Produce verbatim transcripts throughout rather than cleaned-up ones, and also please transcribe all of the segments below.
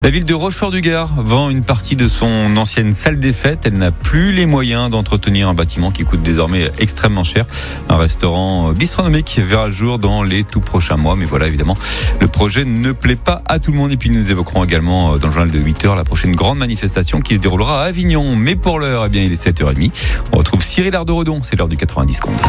La ville de Rochefort-du-Gard vend une partie de son ancienne salle des fêtes. Elle n'a plus les moyens d'entretenir un bâtiment qui coûte désormais extrêmement cher. Un restaurant bistronomique verra le jour dans les tout prochains mois. Mais voilà, évidemment, le projet ne plaît pas à tout le monde. Et puis nous évoquerons également dans le journal de huit heures la prochaine grande manifestation qui se déroulera à Avignon. Mais pour l'heure, eh bien, il est sept heures trente. On retrouve Cyril Ardo-Redon. C'est l'heure du quatre-vingt-dix secondes.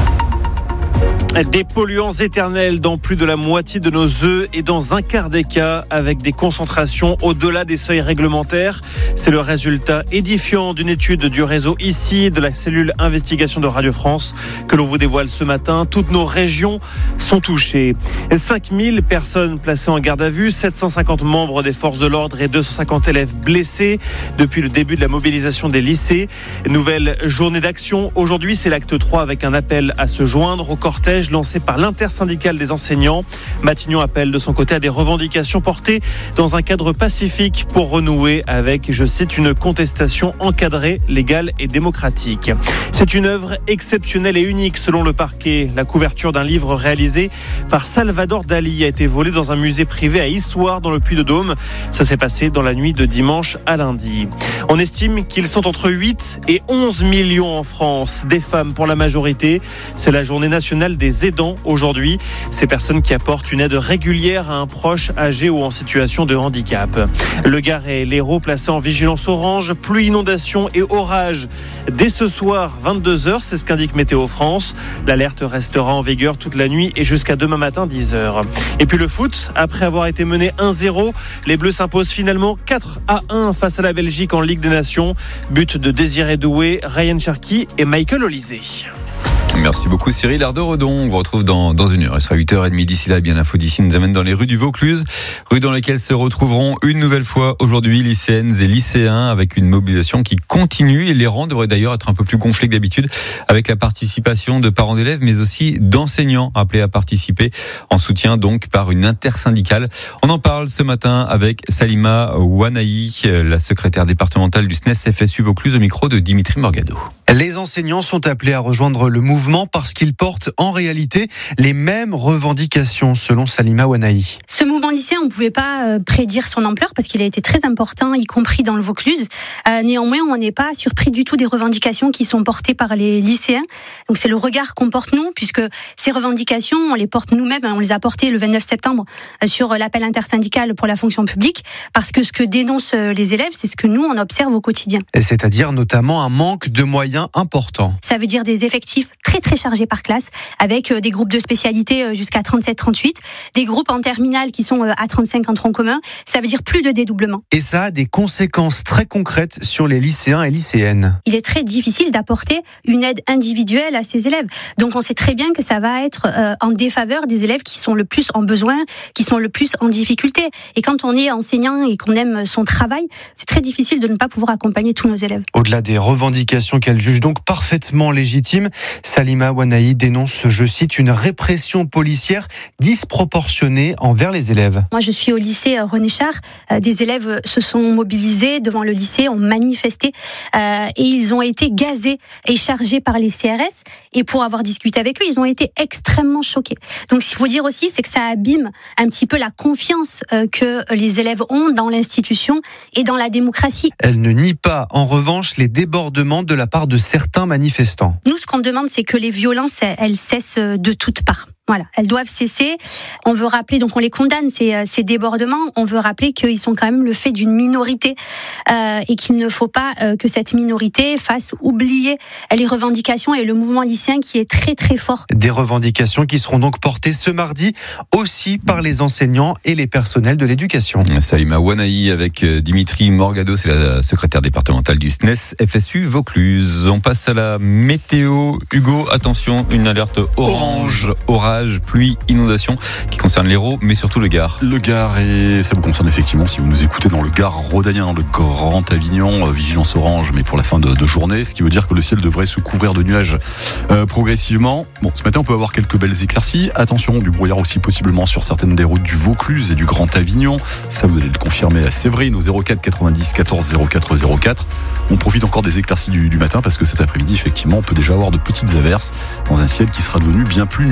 Des polluants éternels dans plus de la moitié de nos œufs et dans un quart des cas avec des concentrations au-delà des seuils réglementaires. C'est le résultat édifiant d'une étude du réseau ici de la cellule investigation de Radio France que l'on vous dévoile ce matin. Toutes nos régions sont touchées. cinq mille personnes placées en garde à vue, sept cent cinquante membres des forces de l'ordre et deux cent cinquante élèves blessés depuis le début de la mobilisation des lycées. Nouvelle journée d'action. Aujourd'hui, c'est l'acte trois avec un appel à se joindre au cortège lancé par l'intersyndicale des enseignants. Matignon appelle de son côté à des revendications portées dans un cadre pacifique pour renouer avec, je cite, une contestation encadrée, légale et démocratique. C'est une œuvre exceptionnelle et unique selon le parquet. La couverture d'un livre réalisé par Salvador Dali a été volée dans un musée privé à Issoire dans le Puy-de-Dôme. Ça s'est passé dans la nuit de dimanche à lundi. On estime qu'ils sont entre huit et onze millions en France, des femmes pour la majorité. C'est la journée nationale des aidants aujourd'hui. Ces personnes qui apportent une aide régulière à un proche âgé ou en situation de handicap. Le Gard et l'Hérault placés en vigilance orange, pluie, inondation et orage. Dès ce soir, vingt-deux heures, c'est ce qu'indique Météo France. L'alerte restera en vigueur toute la nuit et jusqu'à demain matin, dix heures. Et puis le foot, après avoir été mené un zéro, les Bleus s'imposent finalement quatre à un face à la Belgique en Ligue des Nations. But de Désiré Doué, Ryan Cherki et Michael Olysée. Merci beaucoup Cyril Ardo-Redon. On vous retrouve dans, dans une heure. Il sera huit heures trente d'ici là. Bien l'info d'ici nous amène dans les rues du Vaucluse. Rues dans lesquelles se retrouveront une nouvelle fois aujourd'hui lycéennes et lycéens avec une mobilisation qui continue. Et les rangs devraient d'ailleurs être un peu plus gonflés que d'habitude avec la participation de parents d'élèves mais aussi d'enseignants appelés à participer en soutien donc par une intersyndicale. On en parle ce matin avec Salima Wanahi, la secrétaire départementale du S N E S F S U Vaucluse au micro de Dimitri Morgado. Les enseignants sont appelés à rejoindre le mouvement parce qu'ils portent en réalité les mêmes revendications, selon Salima Wanahi. Ce mouvement lycéen, on ne pouvait pas prédire son ampleur parce qu'il a été très important, y compris dans le Vaucluse. Euh, néanmoins, on n'est pas surpris du tout des revendications qui sont portées par les lycéens. Donc c'est le regard qu'on porte nous, puisque ces revendications, on les porte nous-mêmes, on les a portées le vingt-neuf septembre sur l'appel intersyndical pour la fonction publique, parce que ce que dénoncent les élèves, c'est ce que nous, on observe au quotidien. C'est-à-dire notamment un manque de moyens important. Ça veut dire des effectifs très très chargés par classe, avec des groupes de spécialité jusqu'à trente-sept trente-huit, des groupes en terminale qui sont à trente-cinq en tronc commun. Ça veut dire plus de dédoublement. Et ça a des conséquences très concrètes sur les lycéens et lycéennes. Il est très difficile d'apporter une aide individuelle à ces élèves. Donc on sait très bien que ça va être en défaveur des élèves qui sont le plus en besoin, qui sont le plus en difficulté. Et quand on est enseignant et qu'on aime son travail, c'est très difficile de ne pas pouvoir accompagner tous nos élèves. Au-delà des revendications qu'elle juge donc parfaitement légitimes, Salima Wanahi dénonce, je cite, une répression policière disproportionnée envers les élèves. Moi, je suis au lycée René Char. Des élèves se sont mobilisés devant le lycée, ont manifesté euh, et ils ont été gazés et chargés par les C R S. Et pour avoir discuté avec eux, ils ont été extrêmement choqués. Donc, ce qu'il faut dire aussi, c'est que ça abîme un petit peu la confiance euh, que les élèves ont dans l'institution et dans la démocratie. Elle ne nie pas, en revanche, les débordements de la part de certains manifestants. Nous, ce qu'on demande, c'est que les violences, elles cessent de toutes parts. Voilà, elles doivent cesser. On veut rappeler, donc on les condamne, ces, ces débordements. On veut rappeler qu'ils sont quand même le fait d'une minorité euh, et qu'il ne faut pas euh, que cette minorité fasse oublier les revendications et le mouvement lycéen qui est très très fort. Des revendications qui seront donc portées ce mardi aussi par les enseignants et les personnels de l'éducation. Salima Wanahi avec Dimitri Morgado, c'est la secrétaire départementale du S N E S F S U Vaucluse. On passe à la météo. Hugo, attention, une alerte orange, orage. Pluie, inondation qui concerne l'Hérault mais surtout le Gard. Le Gard, et ça vous concerne effectivement si vous nous écoutez dans le Gard rhodanien, dans le Grand Avignon, euh, vigilance orange mais pour la fin de, de journée, ce qui veut dire que le ciel devrait se couvrir de nuages euh, progressivement. Bon, ce matin on peut avoir quelques belles éclaircies, attention du brouillard aussi possiblement sur certaines des routes du Vaucluse et du Grand Avignon, ça vous allez le confirmer à Séverine au zéro quatre quatre-vingt-dix quatorze zéro quatre zéro quatre. On profite encore des éclaircies du, du matin parce que cet après-midi effectivement on peut déjà avoir de petites averses dans un ciel qui sera devenu bien plus nuageux même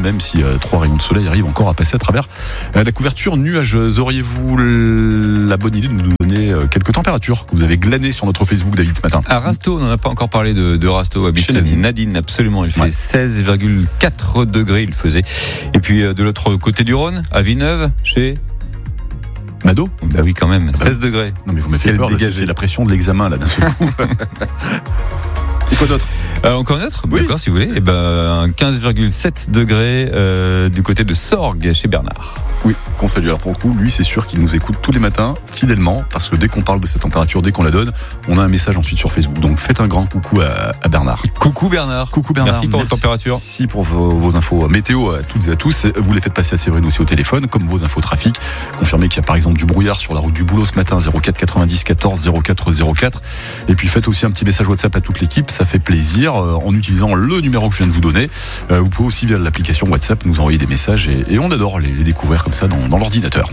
même si euh, trois rayons de soleil arrivent encore à passer à travers euh, la couverture nuageuse. Auriez-vous la bonne idée de nous donner euh, quelques températures que vous avez glanées sur notre Facebook, David, ce matin? À Rasto, on n'en a pas encore parlé de, de Rasto, habite Nadine. Nadine, absolument, il fait ouais. seize virgule quatre degrés, il faisait. Et puis euh, de l'autre côté du Rhône, à Villeneuve, chez... Mado? Bah oui, quand même, seize degrés. Non mais vous mettez peur, c'est, c'est la pression de l'examen là d'un seul coup. Et quoi d'autre? Euh, encore un autre, oui. D'accord, si vous voulez. Et ben, quinze virgule sept degrés euh, du côté de Sorgues, chez Bernard. Oui, qu'on salue. Alors pour le coup, lui, c'est sûr qu'il nous écoute tous les matins, fidèlement, parce que dès qu'on parle de cette température, dès qu'on la donne, on a un message ensuite sur Facebook. Donc faites un grand coucou à, à Bernard. Coucou Bernard. Coucou Bernard. Merci pour Merci votre température. Merci pour vos, vos infos météo à toutes et à tous. Vous les faites passer à Séverine aussi au téléphone, comme vos infos trafic. Confirmez qu'il y a par exemple du brouillard sur la route du Boulot ce matin, zéro quatre quatre-vingt-dix quatorze zéro quatre zéro quatre. Et puis faites aussi un petit message WhatsApp à toute l'équipe, ça fait plaisir, en utilisant le numéro que je viens de vous donner. Vous pouvez aussi via l'application WhatsApp nous envoyer des messages et, et on adore les, les découvrir comme ça dans, dans l'ordinateur.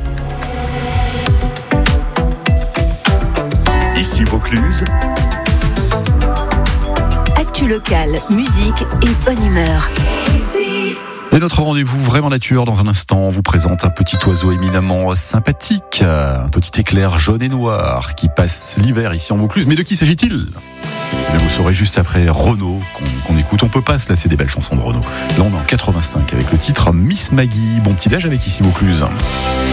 Ici Vaucluse. Actu locale, musique et bonne humeur. Et notre rendez-vous vraiment nature dans un instant, on vous présente un petit oiseau éminemment sympathique, un petit éclair jaune et noir qui passe l'hiver ici en Vaucluse. Mais de qui s'agit-il ? Et vous saurez juste après Renaud qu'on, qu'on écoute. On peut pas se lasser des belles chansons de Renaud. Là on est en quatre-vingt-cinq avec le titre Miss Maggie. Bon petit déj avec ici Vaucluse.